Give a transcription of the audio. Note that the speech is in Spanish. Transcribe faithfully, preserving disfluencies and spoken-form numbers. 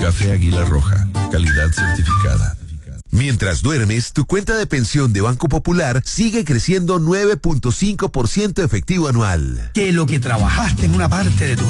Café Águila Roja, calidad certificada. Mientras duermes, tu cuenta de pensión de Banco Popular sigue creciendo nueve punto cinco por ciento efectivo anual. Que lo que trabajaste en una parte de tu